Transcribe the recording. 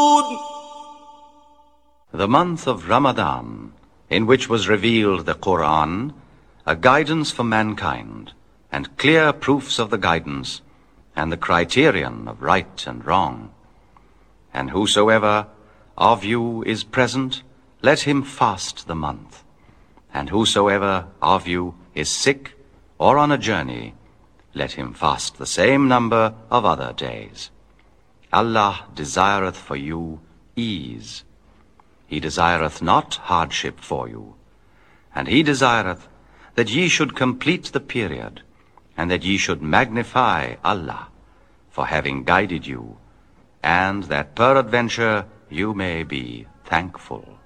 The month of Ramadan, in which was revealed the Quran, a guidance for mankind, and clear proofs of the guidance, and the criterion of right and wrong. And whosoever of you is present, let him fast the month. And whosoever of you is sick or on a journey, let him fast the same number of other days. Allah desireth for you ease. He desireth not hardship for you. And He desireth that ye should complete the period, and that ye should magnify Allah for having guided you, and that peradventure you may be thankful.